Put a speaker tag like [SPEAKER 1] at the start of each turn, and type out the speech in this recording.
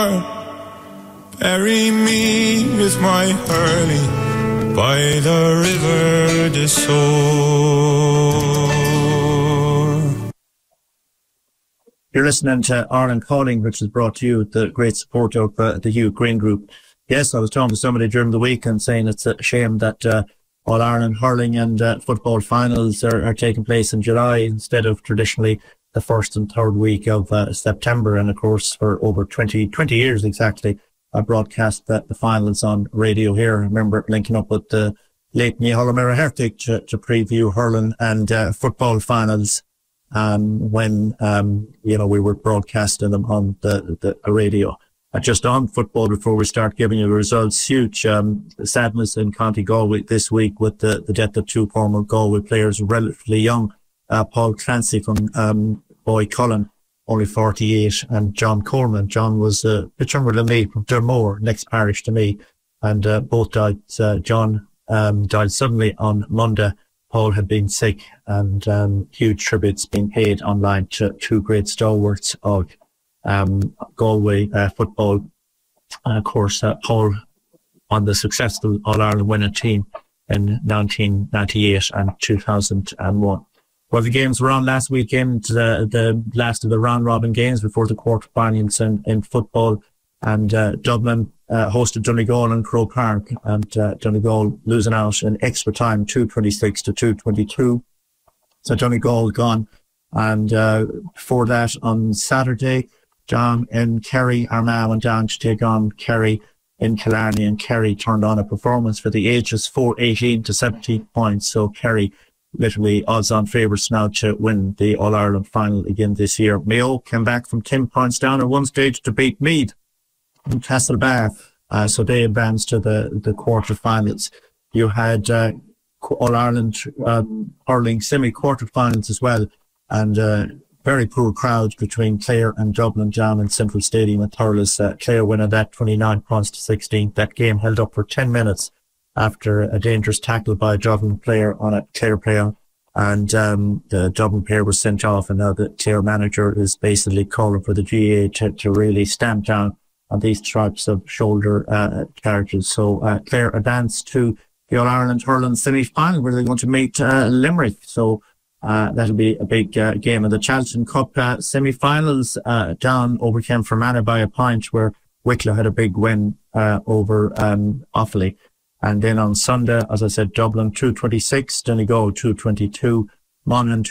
[SPEAKER 1] heart. Bury me with my hurling by the river de Soar.
[SPEAKER 2] You're listening to Ireland Calling, which is brought to you with the great support of the Hugh Green Group. Yes, I was talking to somebody during the week and saying it's a shame that All-Ireland hurling and football finals are taking place in July instead of traditionally the first and third week of September. And of course, for over 20 years exactly, I broadcast the finals on radio here. I remember linking up with the late Niall Mera-Hertig to preview hurling and football finals when we were broadcasting them on the radio. Just on football, before we start giving you the results, huge sadness in County Galway this week with the death of two former Galway players, relatively young. Paul Clancy from Boycullen, only 48, and John Coleman. John was a pitcher with me from Dermore, next parish to me, and both died. John died suddenly on Monday. Paul had been sick, and huge tributes being paid online to two great stalwarts of Galway football. And of course, Paul on the successful All-Ireland winning team in 1998 and 2001. Well, the games were on last weekend, the last of the round-robin games before the quarter-finals in football. And Dublin hosted Donegal in Croke Park, and Donegal losing out in extra time, 226 to 222. So Donegal gone. And before that, on Saturday, down in Kerry, Armagh went down to take on Kerry in Killarney, and Kerry turned on a performance for the ages 18 to 17 points. So Kerry literally odds-on favourites now to win the All-Ireland final again this year. Mayo came back from 10 points down at one stage to beat Meath in Castlebar. So they advanced to the quarter-finals. You had All-Ireland hurling semi-quarter-finals as well, and very poor crowds between Clare and Dublin down in Central Stadium at Thurles. Clare winning that 29 points to 16. That game held up for 10 minutes after a dangerous tackle by a Dublin player on a Clare player, and the Dublin player was sent off, and now the Clare manager is basically calling for the GAA to really stamp down on these types of shoulder charges. So Clare advanced to the All-Ireland hurling semi-final, where they're going to meet Limerick. So that'll be a big game. And the Charlton Cup semi-finals, Down overcame Fermanagh by a point, where Wicklow had a big win over Offaly. And then on Sunday, as I said, Dublin 226, Donegal 222, Monaghan